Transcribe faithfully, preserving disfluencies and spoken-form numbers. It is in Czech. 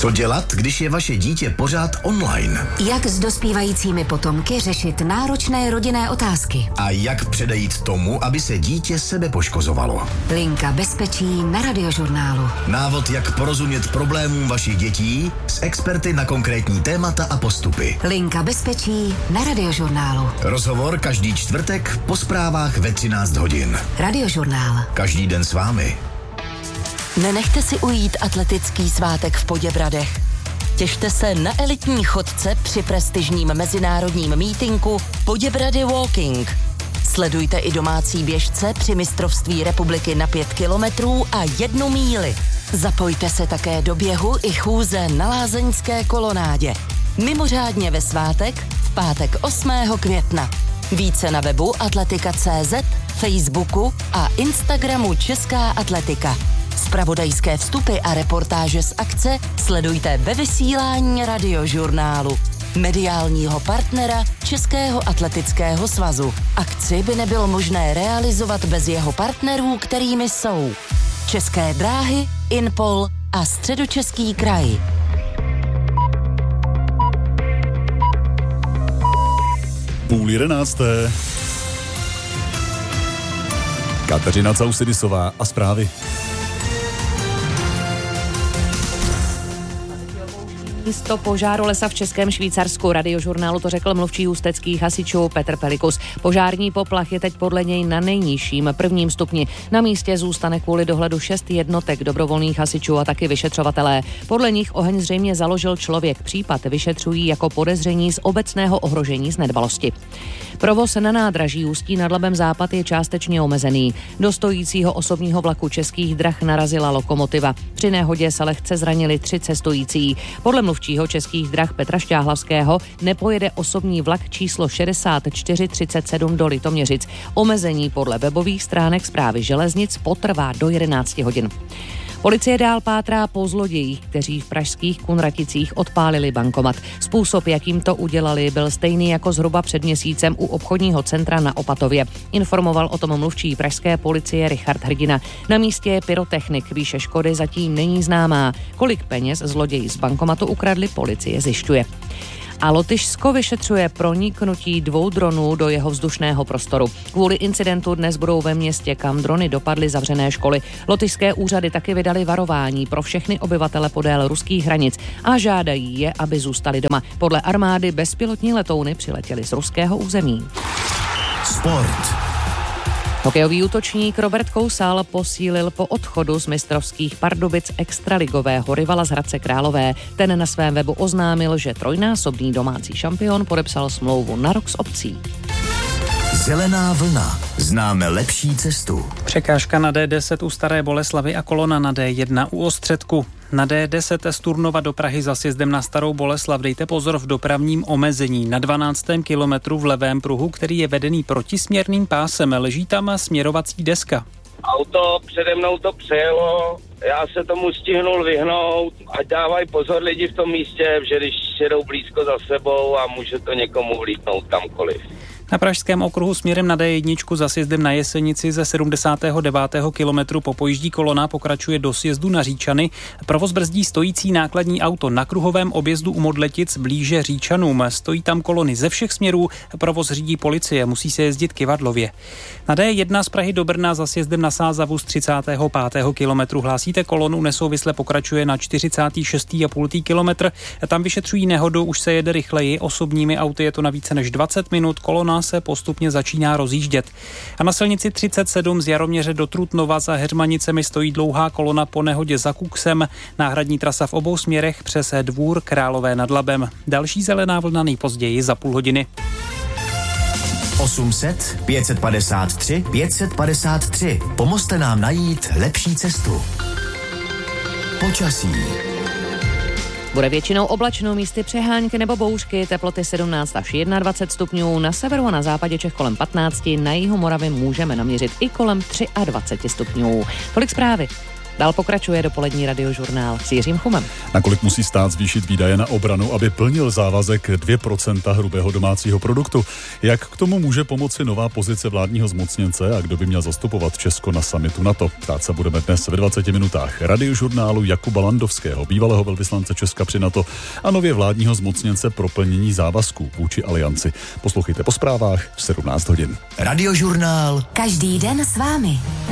Co dělat, když je vaše dítě pořád online? Jak s dospívajícími potomky řešit náročné rodinné otázky? A jak předejít tomu, aby se dítě sebe poškozovalo? Linka bezpečí na Radiožurnálu. Návod, jak porozumět problémům vašich dětí s experty na konkrétní témata a postupy. Linka bezpečí na Radiožurnálu. Rozhovor každý čtvrtek po zprávách ve třináct hodin. Radiožurnál. Každý den s vámi. Nenechte si ujít atletický svátek v Poděbradech. Těšte se na elitní chodce při prestižním mezinárodním mítinku Poděbrady Walking. Sledujte i domácí běžce při mistrovství republiky na pět kilometrů a jednu míli. Zapojte se také do běhu i chůze na lázeňské kolonádě. Mimořádně ve svátek v pátek osmého května. Více na webu atletika tečka cé zet, Facebooku a Instagramu Česká atletika. Zpravodajské vstupy a reportáže z akce sledujte ve vysílání Radiožurnálu, mediálního partnera Českého atletického svazu. Akci by nebylo možné realizovat bez jeho partnerů, kterými jsou České dráhy, Inpol a Středočeský kraj. Půl jedenácté. Kateřina Causidisová a zprávy. Místo požáru lesa v Českém Švýcarsku. Radiožurnálu to řekl mluvčí ústeckých hasičů Petr Pelikus. Požární poplach je teď podle něj na nejnižším prvním stupni. Na místě zůstane kvůli dohledu šest jednotek dobrovolných hasičů a taky vyšetřovatelé. Podle nich oheň zřejmě založil člověk. Případ vyšetřují jako podezření z obecného ohrožení z nedbalosti. Provoz na nádraží Ústí nad Labem Západ je částečně omezený. Do stojícího osobního vlaku Českých drah narazila lokomotiva. Při nehodě se lehce zranili tři cestující. Podle mluvčího Českých drah Petra Šťáhlavského nepojede osobní vlak číslo šedesát čtyři třicet sedm do Litoměřic. Omezení podle webových stránek Správy železnic potrvá do jedenácti hodin. Policie dál pátrá po zlodějích, kteří v pražských Kunraticích odpálili bankomat. Způsob, jakým to udělali, byl stejný jako zhruba před měsícem u obchodního centra na Opatově. Informoval o tom mluvčí pražské policie Richard Hrdina. Na místě je pyrotechnik, výše škody zatím není známá. Kolik peněz zloději z bankomatu ukradli, policie zjišťuje. A Lotyšsko vyšetřuje proniknutí dvou dronů do jeho vzdušného prostoru. Kvůli incidentu dnes budou ve městě, kam drony dopadly, zavřené školy. Lotyšské úřady taky vydali varování pro všechny obyvatele podél ruských hranic a žádají je, aby zůstali doma. Podle armády bezpilotní letouny přiletěly z ruského území. Sport. Hokejový útočník Robert Kousal posílil po odchodu z mistrovských Pardubic extraligového rivala z Hradce Králové. Ten na svém webu oznámil, že trojnásobný domácí šampion podepsal smlouvu na rok s opcí. Zelená vlna. Známe lepší cestu. Překážka na D deset u Staré Boleslavi a kolona na D jedna u Ostředku. Na D deset z Turnova do Prahy za sjezdem na Starou Boleslav dejte pozor v dopravním omezení. Na dvanáctém kilometru v levém pruhu, který je vedený protisměrným pásem, leží tam směrovací deska. Auto přede mnou to přejelo, já se tomu stihnul vyhnout, ať dávají pozor lidi v tom místě, že když jedou blízko za sebou a může to někomu vlítnout kamkoliv. Na pražském okruhu směrem na D jedna za sjezdem na Jesenici ze sedmdesátého devátého kilometru po pojíždí kolona pokračuje do sjezdu na Říčany. Provoz brzdí stojící nákladní auto na kruhovém objezdu u Modletic blíže Říčanům. Stojí tam kolony ze všech směrů, provoz řídí policie, musí se jezdit kyvadlově. Na D jedna z Prahy do Brna za sjezdem na Sázavu z třicátého pátého kilometru hlásíte kolonu, nesouvisle pokračuje na čtyřicátém šestém a půl kilometr. Tam vyšetřují nehodu, už se jede rychleji, osobními auty je to na více než dvacet minut, kolona se postupně začíná rozjíždět. A na silnici třicet sedm z Jaroměře do Trutnova za Heřmanicemi stojí dlouhá kolona po nehodě za Kuksem. Náhradní trasa v obou směrech přes Dvůr Králové nad Labem. Další zelená vlna nejpozději za půl hodiny. osm set, pět set padesát tři, pět set padesát tři. Pomozte nám najít lepší cestu. Počasí. Bude většinou oblačno, místy přehánky nebo bouřky, teploty sedmnáct až dvacet jedna stupňů, na severu a na západě Čech kolem patnáct, na jihu Moravy můžeme naměřit i kolem dvacet tři stupňů. Tolik zprávy. Dál pokračuje dopolední radiožurnál s Jiřím Chumem. Nakolik musí stát zvýšit výdaje na obranu, aby plnil závazek dvě procenta hrubého domácího produktu? Jak k tomu může pomoci nová pozice vládního zmocněnce a kdo by měl zastupovat Česko na summitu NATO? Ptát se budeme dnes ve dvaceti minutách radiožurnálu Jakuba Landovského, bývalého velvyslance Česka při NATO a nově vládního zmocněnce pro plnění závazků vůči alianci. Poslouchejte po zprávách v sedmnáct hodin. Radiožurnál. Každý den s vámi.